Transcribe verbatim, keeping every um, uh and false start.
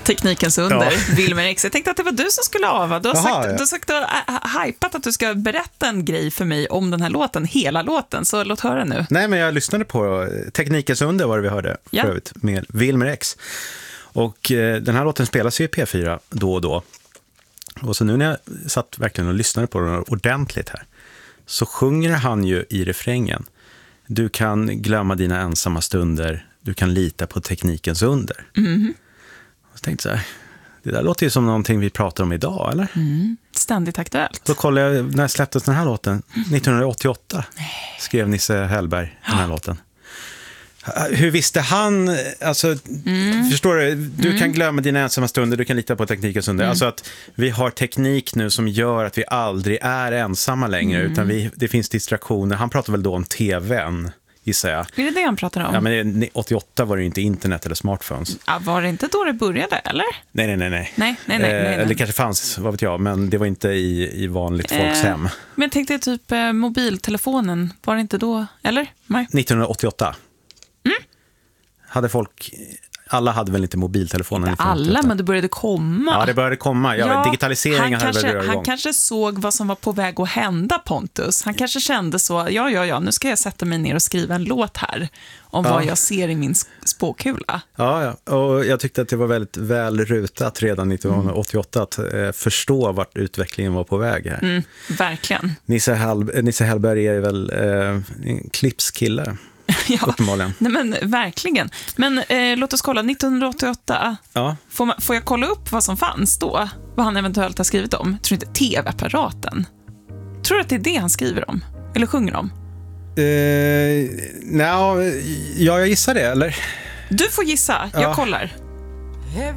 Teknikens under, Ja. Wilmer X. Jag tänkte att det var du som skulle ava. Du har Jaha, sagt, ja. du har sagt du har hypat att du ska berätta en grej för mig om den här låten, hela låten, så låt höra nu. Nej, men jag lyssnade på Teknikens under var det vi hörde Ja. för övrigt, med Wilmer X. Och eh, den här låten spelas ju i P fyra då och då. Och så nu när jag satt verkligen och lyssnade på den ordentligt här, så sjunger han ju i refrängen: du kan glömma dina ensamma stunder, du kan lita på teknikens under. Mm. Och så tänkte jag så här, det där låter ju som någonting vi pratar om idag, eller? Mm. Ständigt aktuellt. Då kollade jag, när släpptes den här låten? nittonhundraåttioåtta skrev Nisse Hellberg den här låten. Hur visste han, alltså, Mm. förstår du, du Mm. kan glömma dina ensamma stunder, du kan lita på teknikens under. Mm. Alltså att vi har teknik nu som gör att vi aldrig är ensamma längre, Mm. utan vi, det finns distraktioner. Han pratar väl då om tvn, gissar jag. Är det det han pratar om? Ja, men åttioåtta var det ju inte internet eller smartphones. Ja, var det inte då det började, eller? Nej, nej, nej. nej. Nej, nej, nej, nej, nej. Eh, eller kanske fanns, vad vet jag, men det var inte i, i vanligt folks Eh, hem. Men jag tänkte typ eh, mobiltelefonen, var det inte då, eller? Nej. nittonhundraåttioåtta. Mm. Hade folk, alla hade väl inte mobiltelefonen Inte alla, nittonhundraåttioåtta. men det började komma. Ja, det började komma. Ja, digitaliseringen han hade kanske, väl rört igång. Han kanske såg vad som var på väg att hända, Pontus. Han kanske kände så, ja, ja, ja, nu ska jag sätta mig ner och skriva en låt här om Ja. vad jag ser i min spåkula. Ja, ja, och jag tyckte att det var väldigt väl rutat redan nittonhundraåttioåtta att eh, förstå vart utvecklingen var på väg här. Mm, verkligen. Nisse, Hell, Nisse Hellberg är väl eh, en klippskille, Ja, uppenbarligen. nej, men verkligen. Men eh, låt oss kolla, nittonhundraåttioåtta, Ja. får, man, får jag kolla upp vad som fanns då? Vad han eventuellt har skrivit om? Tror inte tv-apparaten? Tror du att det är det han skriver om? Eller sjunger om? Eh, nej, ja, jag gissar det, eller? Du får gissa, jag Ja. kollar.